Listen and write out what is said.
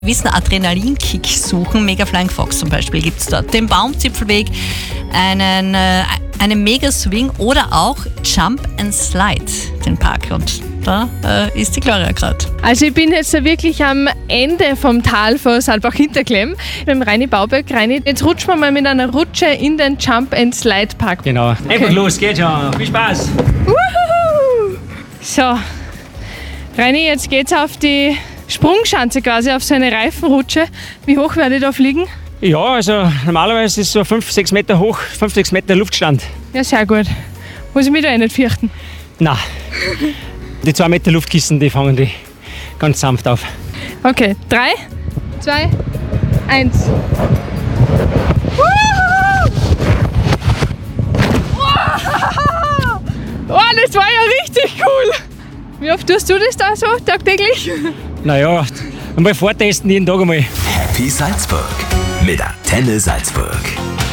Wissen Adrenalinkick suchen, Mega Flying Fox zum Beispiel gibt es dort, den Baumzipfelweg, einen Mega Swing oder auch Jump and Slide, den Park. Und da ist die Gloria gerade. Also ich bin jetzt wirklich am Ende vom Tal von Saalbach-Hinterklemm beim Reini Bauberg. Reini, jetzt rutschen wir mal mit einer Rutsche in den Jump and Slide Park. Genau, einfach los, geht schon. Viel Spaß. Uhuhu. So, Reini, jetzt geht's auf die Sprungschanze quasi, auf so eine Reifenrutsche. Wie hoch werde ich da fliegen? Ja, also normalerweise ist es so 5-6 Meter hoch, 5-6 Meter Luftstand. Ja, sehr gut. Muss ich mich da eh nicht fürchten? Nein, die 2 Meter Luftkissen, die fangen die ganz sanft auf. Okay, 3, 2, 1. Oh, das war ja richtig cool. Wie oft tust du das da so tagtäglich? Naja, einmal vortesten jeden Tag einmal. Happy Salzburg mit Antenne Salzburg.